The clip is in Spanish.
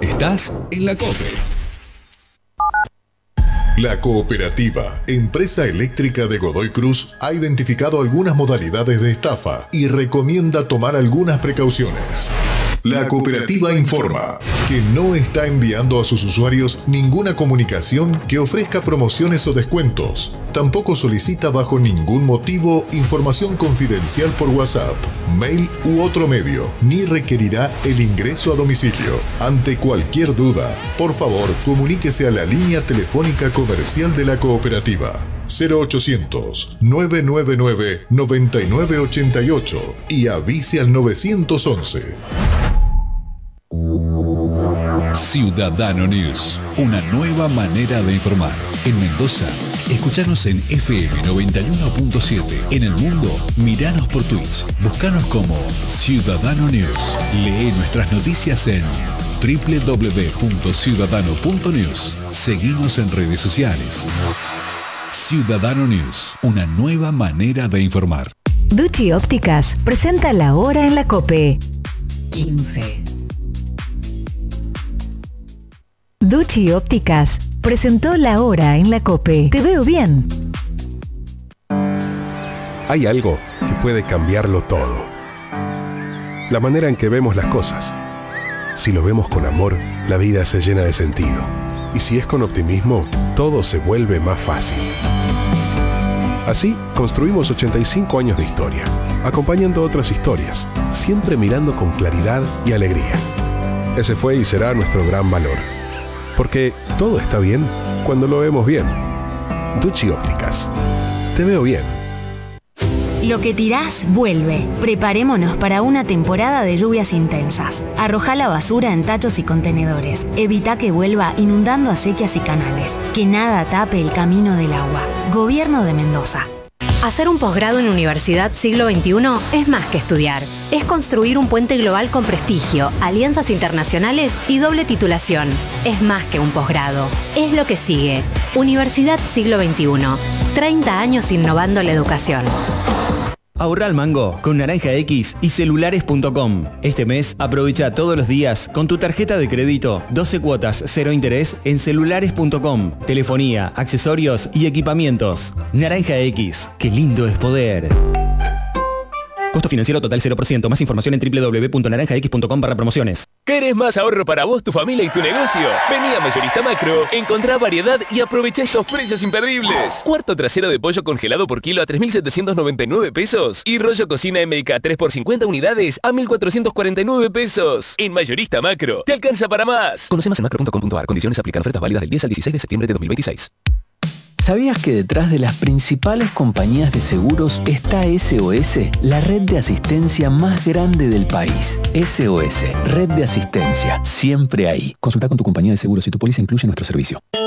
Estás en la COPE. La Cooperativa, empresa eléctrica de Godoy Cruz, ha identificado algunas modalidades de estafa y recomienda tomar algunas precauciones. La cooperativa informa que no está enviando a sus usuarios ninguna comunicación que ofrezca promociones o descuentos. Tampoco solicita bajo ningún motivo información confidencial por WhatsApp, mail u otro medio, ni requerirá el ingreso a domicilio. Ante cualquier duda, por favor, comuníquese a la línea telefónica comercial de la cooperativa 0800-999-9988 y avise al 911. Ciudadano News, una nueva manera de informar. En Mendoza, escuchanos en FM 91.7. En el mundo, miranos por Twitch. Búscanos como Ciudadano News. Lee nuestras noticias en www.ciudadano.news. Seguinos en redes sociales. Ciudadano News, una nueva manera de informar. Ducci Ópticas presenta la hora en la COPE. 15. Ducci Ópticas presentó la hora en la COPE. Te veo bien. Hay algo que puede cambiarlo todo. La manera en que vemos las cosas. Si lo vemos con amor, la vida se llena de sentido. Y si es con optimismo, todo se vuelve más fácil. Así, construimos 85 años de historia, acompañando otras historias, siempre mirando con claridad y alegría. Ese fue y será nuestro gran valor. Porque todo está bien cuando lo vemos bien. Ducci Ópticas. Te veo bien. Lo que tirás, vuelve. Preparémonos para una temporada de lluvias intensas. Arrojá la basura en tachos y contenedores. Evita que vuelva inundando acequias y canales. Que nada tape el camino del agua. Gobierno de Mendoza. Hacer un posgrado en Universidad Siglo XXI es más que estudiar. Es construir un puente global con prestigio, alianzas internacionales y doble titulación. Es más que un posgrado. Es lo que sigue. Universidad Siglo XXI. 30 años innovando la educación. Ahorra al mango con Naranja X y celulares.com. Este mes aprovecha todos los días con tu tarjeta de crédito 12 cuotas 0 interés en celulares.com. Telefonía, accesorios y equipamientos. Naranja X, qué lindo es poder. Costo financiero total 0%. Más información en www.naranjax.com/promociones. ¿Querés más ahorro para vos, tu familia y tu negocio? Vení a Mayorista Macro, encontrá variedad y aprovecha estos precios imperdibles. Cuarto trasero de pollo congelado por kilo a 3.799 pesos. Y rollo cocina MK 3 por 50 unidades a 1.449 pesos. En Mayorista Macro, te alcanza para más. Conoce más en macro.com.ar. Condiciones aplican. Ofertas válidas del 10 al 16 de septiembre de 2026. ¿Sabías que detrás de las principales compañías de seguros está SOS, la red de asistencia más grande del país? SOS, red de asistencia, siempre ahí. Consulta con tu compañía de seguros si tu póliza incluye nuestro servicio.